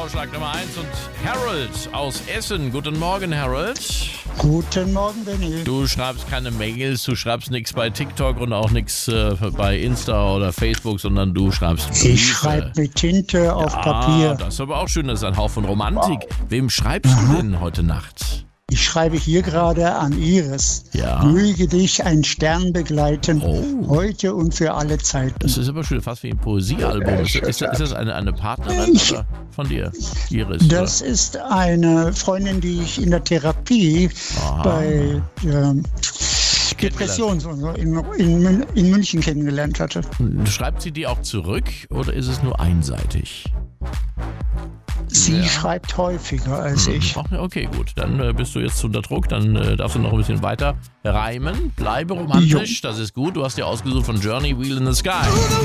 Vorschlag Nummer 1 und Harold aus Essen. Guten Morgen, Harold. Guten Morgen, Benny. Du schreibst keine Mails, du schreibst nichts bei TikTok und auch nichts bei Insta oder Facebook, sondern du schreibst Briefe. Ich schreibe mit Tinte auf Papier. Das ist aber auch schön, das ist ein Hauch von Romantik. Wow. Wem schreibst du denn heute Nacht? Ich schreibe hier gerade an Iris. Ja. Möge dich ein Stern begleiten, heute und für alle Zeiten. Das ist aber schön, fast wie ein Poesiealbum. Ist das eine Partnerin oder von dir, Iris? Das ist eine Freundin, die ich in der Therapie bei Depression in München kennengelernt hatte. Schreibt sie dir auch zurück oder ist es nur einseitig? Sie schreibt häufiger als ich. Okay, gut. Dann bist du jetzt unter Druck. Dann darfst du noch ein bisschen weiter reimen. Bleibe romantisch, das ist gut. Du hast dir ausgesucht von Journey, Wheel in the Sky.